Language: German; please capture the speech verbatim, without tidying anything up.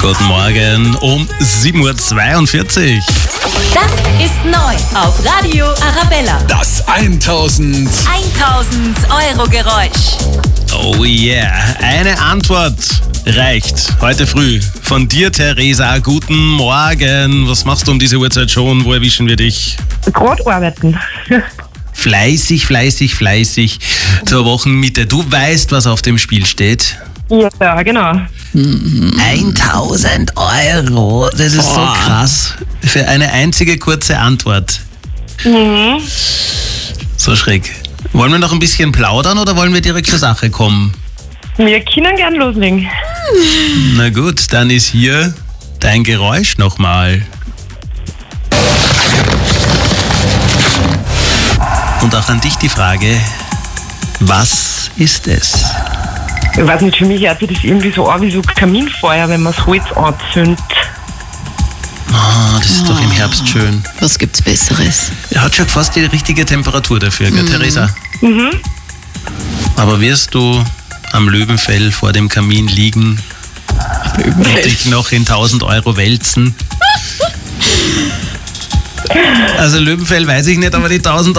Guten Morgen um sieben Uhr zweiundvierzig. Das ist neu auf Radio Arabella. Das eintausend Euro Geräusch. Oh yeah, eine Antwort reicht heute früh von dir, Theresa. Guten Morgen. Was machst du um diese Uhrzeit schon? Wo erwischen wir dich? Gerade arbeiten. Fleißig, fleißig, fleißig zur Wochenmitte. Du weißt, was auf dem Spiel steht. Ja, genau. tausend Euro, das ist so krass. Für eine einzige kurze Antwort. Mhm. So schräg. Wollen wir noch ein bisschen plaudern oder wollen wir direkt zur Sache kommen? Wir können gern loslegen. Na gut, dann ist hier dein Geräusch nochmal. Und auch an dich die Frage, was ist es? Ich weiß nicht, für mich hört sich das irgendwie so an wie so Kaminfeuer, wenn man das Holz anzündet. Oh, das ist doch im Herbst schön. Was gibt's Besseres? Er hat schon fast die richtige Temperatur dafür, gell, Mhm. Theresa? Mhm. Aber wirst du am Löwenfell vor dem Kamin liegen und dich noch in tausend Euro wälzen? Also Löwenfell weiß ich nicht, aber die tausend